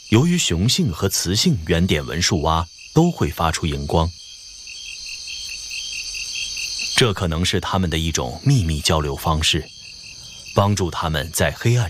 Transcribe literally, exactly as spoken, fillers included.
由于雄性和雌性圆点纹树蛙都会发出荧光，这可能是它们的一种秘密交流方式，帮助它们在黑暗